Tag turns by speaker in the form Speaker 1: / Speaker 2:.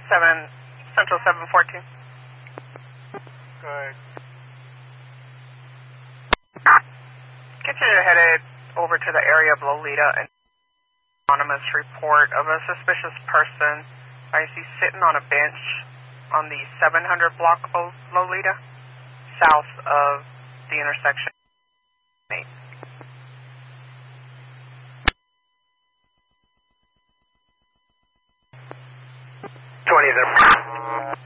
Speaker 1: Central 714.
Speaker 2: Good.
Speaker 1: Continue headed over to the area of Lolita and anonymous report of a suspicious person I see sitting on a bench on the 700 block of Lolita, south of the intersection 8.
Speaker 2: There.